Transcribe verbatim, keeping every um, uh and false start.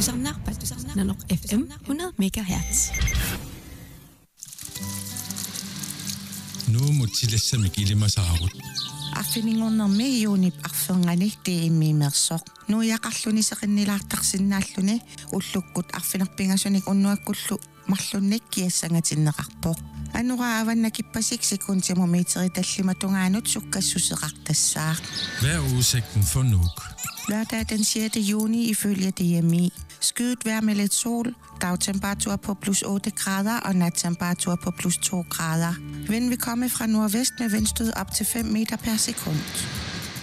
Tusarnaarpat Nanok F M hundrede megahertz. Nu mutilassamik ilimasaarut. Affiningornermi iunip arferngani tiimmiimersoq nu yaqarluniseqinnilaartarsinnaalluni ullukkut arfinerpingasunik unnuakkullu marlunnik kiassangatinneqarpoq anura avannakippasik sekuntimu meteri tallimatungaanut sukkassuseqartassaaq. Hvad er udsigten for Nuuk? Lørdag den sjette juni ifølge D M I. Skyet vejr med lidt sol, dagtemperatur på plus otte grader og nattemperatur på plus to grader. Vind vil komme fra nordvest med vindstød op til fem meter per sekund.